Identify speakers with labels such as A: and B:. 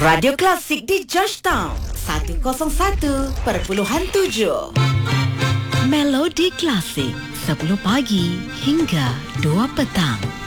A: Radio Klasik di Georgetown 101.7. Melodi Klasik 10 pagi hingga 2 petang.